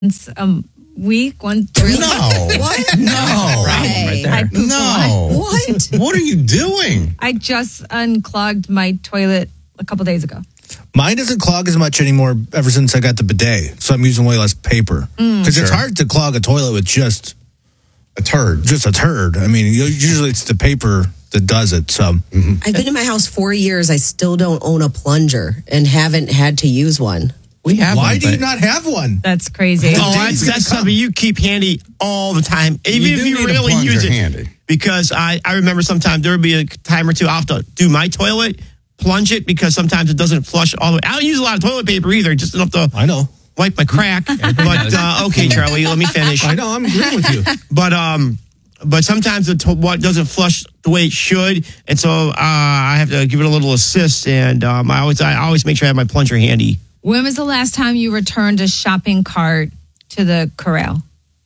week. No. What? No. Right there. I poop a lot. No. What? What are you doing? I just unclogged my toilet a couple days ago. Mine doesn't clog as much anymore ever since I got the bidet. So I'm using way less paper. Because it's Sure. hard to clog a toilet with just A turd. a turd. I mean, usually it's the paper that does it. So I've been in my house 4 years. I still don't own a plunger and haven't had to use one. We have why one, do you but- not have one? That's crazy. That's something you keep handy all the time, even You if do you need a rarely plunger use it. handy. Because I remember sometimes there would be a time or two I'll have to do my toilet, plunge it, because sometimes it doesn't flush all the way. I don't use a lot of toilet paper either, just enough to I know. wipe my crack. But okay, Charlie, let me finish. I know. I'm agreeing with you. But sometimes what doesn't flush the way it should, and so I have to give it a little assist. And I always make sure I have my plunger handy. When was the last time you returned a shopping cart to the corral?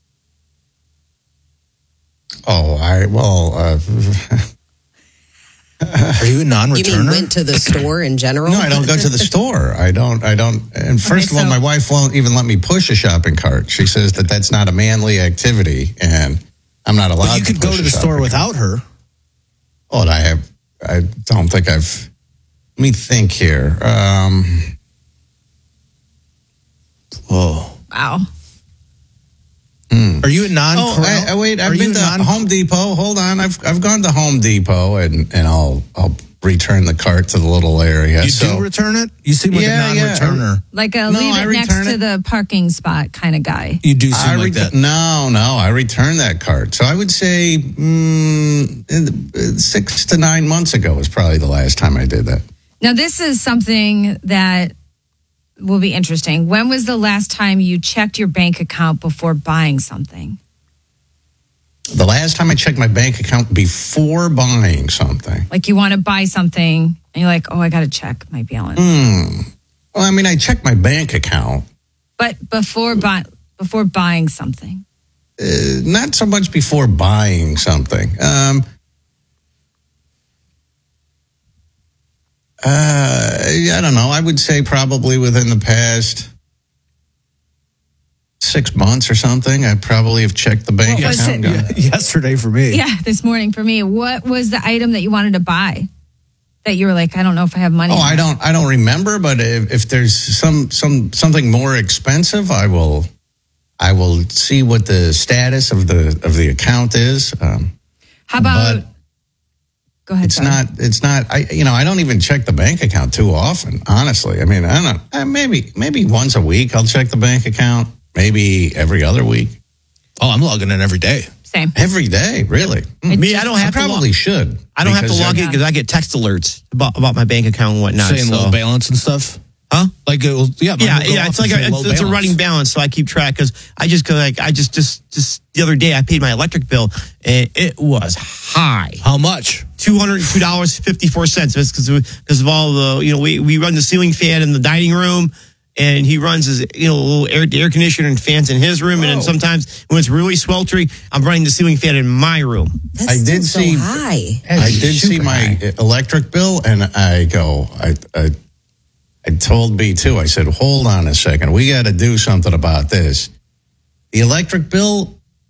Oh, Are you a You non-returner? mean went to the store in general? no, I don't go to the store. I don't. And first of all, so- my wife won't even let me push a shopping cart. She says that that's not a manly activity, and I'm not allowed But you to could go push to a the store shopping without her. cart. Oh, I don't think I've. Let me think here. Whoa. Wow. Are you a non-corral? Wait. Are I've you been to non- Home Depot. Hold on. I've gone to Home Depot and I'll return the cart to the little area. You so do return it? You seem like Yeah, a non-returner. Like a No, leave I it next return to it. the parking spot kind of guy. You do seem like that. No, I returned that cart. So I would say 6 to 9 months ago was probably the last time I did that. Now, this is something that will be interesting. When was the last time you checked your bank account before buying something? The last time I checked my bank account before buying something. Like you want to buy something and you're like, oh, I got to check my balance. Well, I mean, I checked my bank account. But before buying something. Not so much before buying something. I don't know. I would say probably within the past 6 months or something, I probably have checked the bank What was account. it? Yesterday for me. Yeah, this morning for me. What was the item that you wanted to buy that you were like, I don't know if I have money? Oh, I don't remember, but if there's something more expensive, I will see what the status of the account is. How about? but Go ahead. It's sorry. not. I don't even check the bank account too often. Honestly, I mean, I don't know. Maybe once a week I'll check the bank account. Maybe every other week. Oh, I'm logging in every day. Same. Every day, really. Me, I don't have I to probably should. I don't have to because log in because I get text alerts about my bank account and whatnot. Saying so. low balance and stuff. Huh? Like, it will, yeah. mine will go off It's and like say low it's a balance. running balance, so I keep track because I just the other day I paid my electric bill and it was high. How much? $202.54 because of all the we run the ceiling fan in the dining room. And he runs his little air conditioner and fans in his room. And then sometimes when it's really sweltering, I'm running the ceiling fan in my room. That's I did still see- so high. I did see my electric bill, and I told B2, I said, hold on a second. We got to do something about this. The electric bill,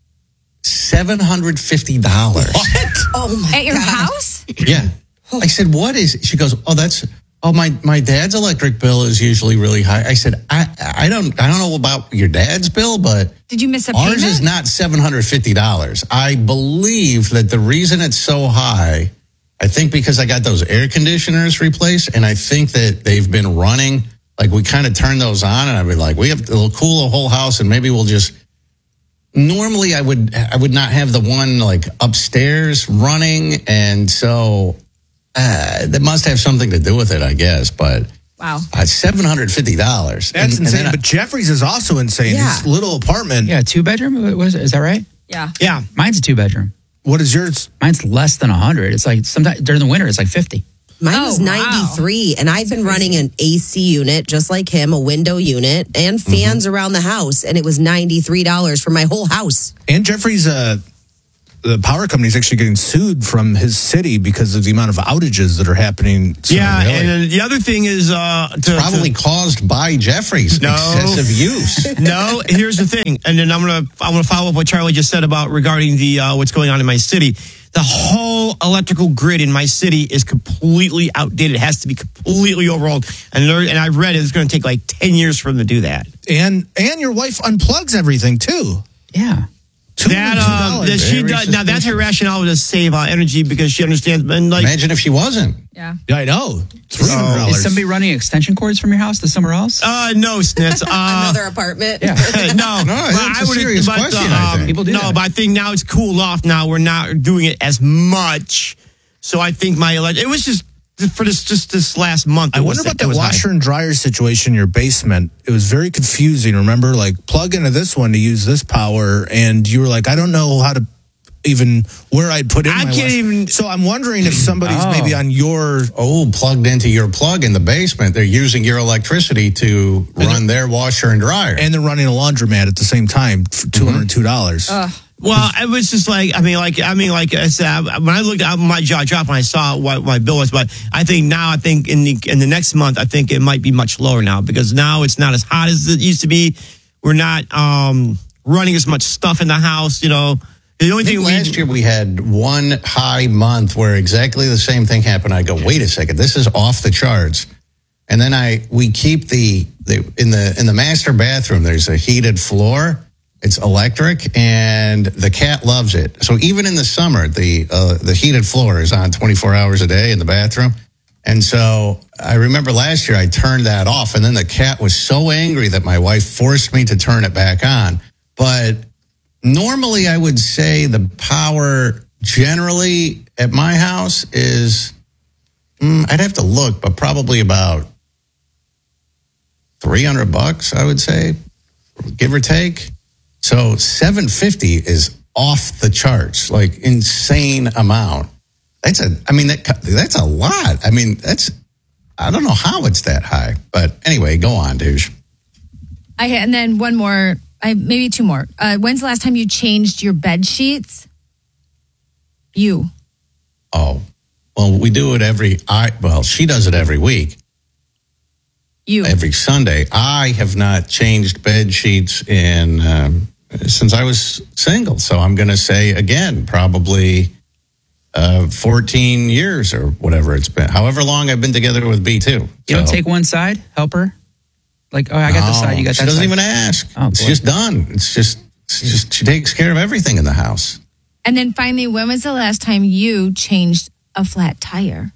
$750. Oh my At your God. house? Yeah. I said, what is it? She goes, my dad's electric bill is usually really high. I said, I don't know about your dad's bill, but Did you miss a ours payment? is not $750. I believe that the reason it's so high, I think because I got those air conditioners replaced, and I think that they've been running, like we kind of turn those on, and I'd be like, it'll cool the whole house, and maybe we'll just. Normally, I would not have the one like upstairs running, and so that must have something to do with it, I guess. But Wow. $750. That's insane. But Jeffrey's is also insane. Yeah. His little apartment. Yeah, 2-bedroom. Is that right? Yeah. Yeah. Mine's a 2-bedroom. What is yours? Mine's less than 100. It's like sometimes during the winter, it's like 50. Mine Oh, was 93, and I've been running an AC unit, just like him, a window unit, and fans around the house, and it was $93 for my whole house. And Jeffrey's the power company is actually getting sued from his city because of the amount of outages that are happening. Yeah, really? and then the other thing is Probably caused by Jeffrey's excessive use. No, here's the thing, and then I'm gonna follow up what Charlie just said about regarding the what's going on in my city. The whole electrical grid in my city is completely outdated. It has to be completely overhauled. And I read it's going to take like 10 years for them to do that. And your wife unplugs everything too. Yeah. That she does. Now that's her rationale to save energy because she understands. And like, imagine if she wasn't. Yeah. Yeah, I know. $300. Is somebody running extension cords from your house to somewhere else? no, Snitz. Another apartment. Yeah. No, that's a serious question, I think. People do that. But I think now it's cooled off. Now we're not doing it as much. So I think it was just for this last month. I wonder about that washer and dryer situation in your basement. It was very confusing. Remember, like plug into this one to use this power, and you were like, I don't know how to even where I'd put in. I my can't washer. even. So I'm wondering if somebody's maybe on your. Plugged into your plug in the basement. They're using your electricity to run their washer and dryer. And they're running a laundromat at the same time for $202. Well, it was just like I said, when I looked at my jaw drop when I saw what my bill was, but I think in the next month, I think it might be much lower now because now it's not as hot as it used to be. We're not running as much stuff in the house, you know. The only thing last year we had one high month where exactly the same thing happened. I go, wait a second, this is off the charts. And then we keep in the master bathroom. There's a heated floor. It's electric, and the cat loves it. So even in the summer, the heated floor is on 24 hours a day in the bathroom. And so I remember last year I turned that off, and then the cat was so angry that my wife forced me to turn it back on. But normally I would say the power generally at my house is, I'd have to look, but probably about $300, I would say, give or take. So $750 is off the charts, like insane amount. That's a lot. I mean, I don't know how it's that high, but anyway, go on, douche. And then one more, maybe two more. When's the last time you changed your bed sheets? You. Oh, well, we do it she does it every week. You. Every Sunday. I have not changed bed sheets since I was single. So I'm going to say again, probably 14 years or whatever it's been. However long I've been together with B2. You don't take one side, help her? Like, I got this side, you got that side. She doesn't even ask. Oh, it's boy. just done. It's just she takes care of everything in the house. And then finally, when was the last time you changed a flat tire?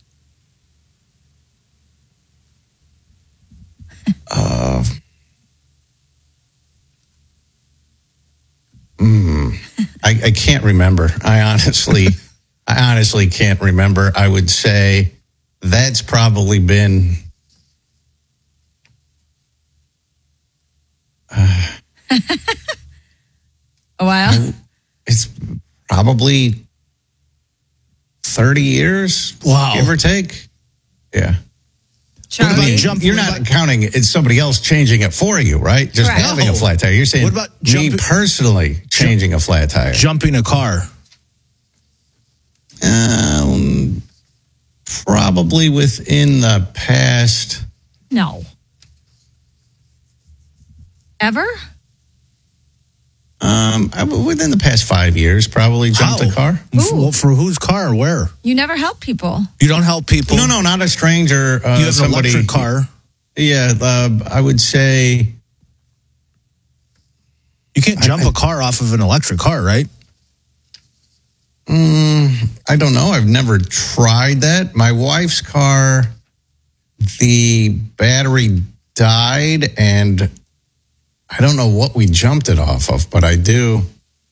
I can't remember. I honestly can't remember. I would say that's probably been A while? It's probably 30 years. Wow. Give or take. Yeah. Charlie? You're not counting it's somebody else changing it for you, right? Just Correct. having a flat tire. You're saying What about me personally changing a flat tire. Jumping a car. Probably within the past. No. Ever? Within the past 5 years, probably jumped a car. Ooh. For whose car? Where? You never help people. You don't help people? No, not a stranger. You have somebody, an electric car. Yeah, I would say. You can't jump a car off of an electric car, right? I don't know. I've never tried that. My wife's car, the battery died, and I don't know what we jumped it off of, but I do.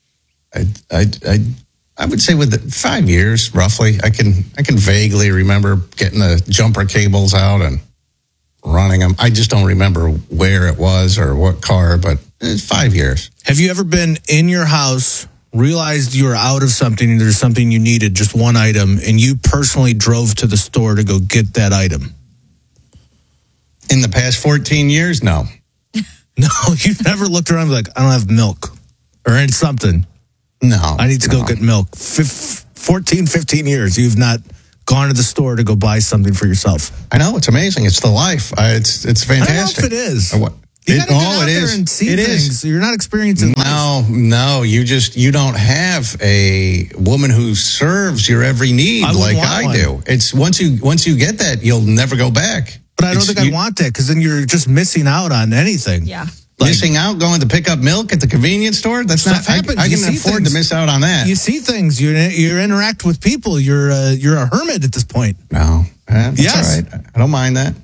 I would say with 5 years, roughly, I can vaguely remember getting the jumper cables out and running them. I just don't remember where it was or what car, but it's 5 years. Have you ever been in your house, realized you were out of something and there's something you needed, just one item, and you personally drove to the store to go get that item? In the past 14 years, no. No, you've never looked around and be like, I don't have milk or something. No. I need to go get milk. 14, 15 years. You've not gone to the store to go buy something for yourself. I know, it's amazing. It's the life. It's fantastic. I don't know if it is. What? You gotta get out there and see things. You're not experiencing life. No. You don't have a woman who serves your every need like I do. It's once you get that, you'll never go back. But I don't think I want that because then you're just missing out on anything. Yeah. Missing out going to pick up milk at the convenience store? That's not. I can afford to miss out on that. You see things. You interact with people. You're a hermit at this point. No. That's yes. all right. I don't mind that.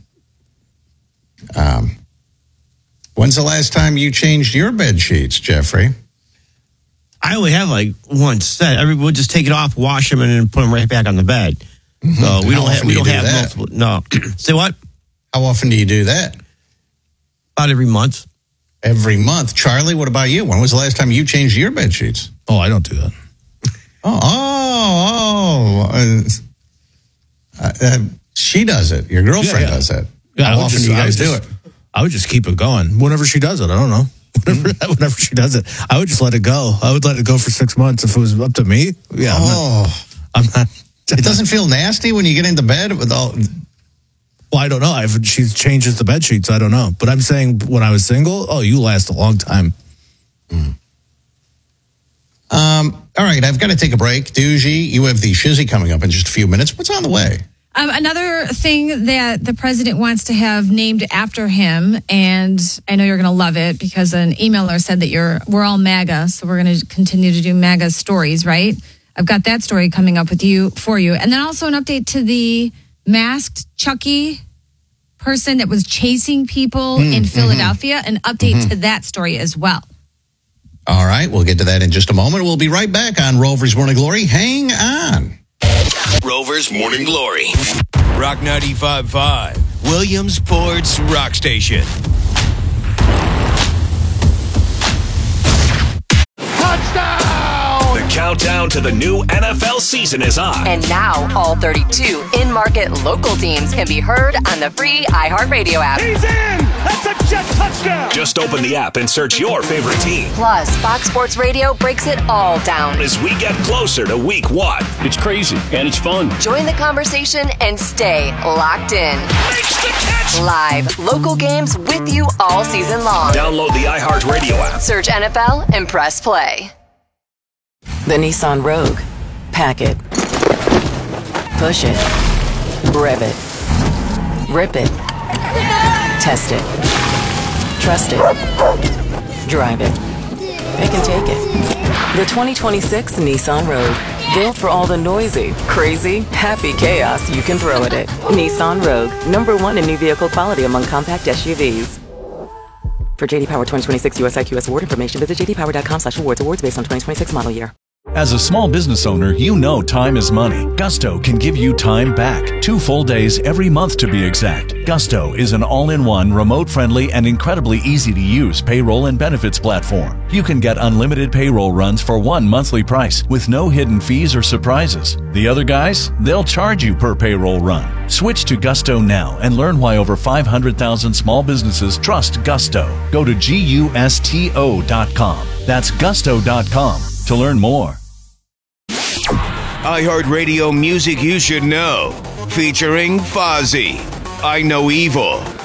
When's the last time you changed your bed sheets, Jeffrey? I only have like one set. We'll just take it off, wash them, and then put them right back on the bed. Mm-hmm. So we don't have that? multiple. No. Say what? How often do you do that? About every month. Every month. Charlie, what about you? When was the last time you changed your bed sheets? Oh, I don't do that. She does it. Your girlfriend does it. Yeah, How often do you guys do it? I would just keep it going. Whenever she does it, I don't know. Whenever she does it, I would just let it go. I would let it go for 6 months if it was up to me. Yeah, I'm not. It doesn't feel nasty when you get into bed with all. Well, I don't know. If she changes the bed sheets, I don't know. But I'm saying when I was single, you last a long time. All right, I've got to take a break. Doogie, you have the shizzy coming up in just a few minutes. What's on the way? Another thing that the president wants to have named after him, and I know you're going to love it because an emailer said that we're all MAGA, so we're going to continue to do MAGA stories, right? I've got that story coming up for you. And then also an update to the masked Chucky person that was chasing people in Philadelphia, an update to that story as well. All right, we'll get to that in just a moment. We'll be right back on Rover's Morning Glory. Hang on. Rover's Morning Glory. Rock 95.5. Williamsport's Rock Station. The countdown to the new NFL season is on. And now, all 32 in-market local teams can be heard on the free iHeartRadio app. He's in! That's a jet touchdown! Just open the app and search your favorite team. Plus, Fox Sports Radio breaks it all down. As we get closer to week 1. It's crazy, and it's fun. Join the conversation and stay locked in. Makes the catch! Live, local games with you all season long. Download the iHeartRadio app. Search NFL and press play. The Nissan Rogue. Pack it. Push it. Rev it. Rip it. Test it. Trust it. Drive it. Pick and take it. The 2026 Nissan Rogue. Built for all the noisy, crazy, happy chaos you can throw at it. Nissan Rogue. #1 in new vehicle quality among compact SUVs. For JD Power 2026 US IQS award information, visit jdpower.com/awards. Awards based on 2026 model year. As a small business owner, you know time is money. Gusto can give you time back. 2 full days every month to be exact. Gusto is an all-in-one, remote-friendly, and incredibly easy-to-use payroll and benefits platform. You can get unlimited payroll runs for one monthly price with no hidden fees or surprises. The other guys, they'll charge you per payroll run. Switch to Gusto now and learn why over 500,000 small businesses trust Gusto. Go to GUSTO.com. That's Gusto.com to learn more. iHeartRadio music you should know. Featuring Fozzy. I Know Evil.